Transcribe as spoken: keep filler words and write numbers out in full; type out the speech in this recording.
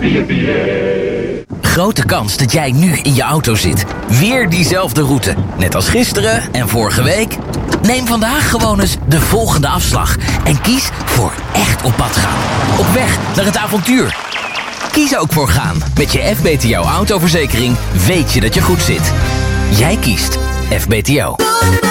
Grote kans dat jij nu in je auto zit. Weer diezelfde route. Net als gisteren en vorige week. Neem vandaag gewoon eens de volgende afslag. En kies voor echt op pad gaan. Op weg naar het avontuur. Kies ook voor gaan. Met je F B T O autoverzekering weet je dat je goed zit. Jij kiest F B T O.